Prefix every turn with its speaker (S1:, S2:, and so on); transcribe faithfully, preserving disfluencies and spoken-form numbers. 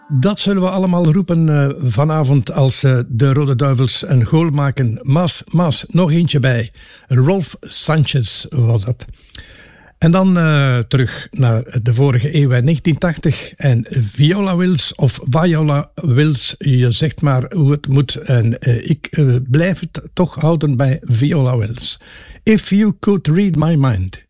S1: Dat zullen we allemaal roepen uh, vanavond als uh, de Rode Duivels een goal maken. Mas, mas, nog eentje bij. Rolf Sanchez was dat. En dan uh, terug naar de vorige eeuw, negentien tachtig. En Viola Wills, of Viola Wills, je zegt maar hoe het moet. En uh, ik uh, blijf het toch houden bij Viola Wills. If You Could Read My Mind.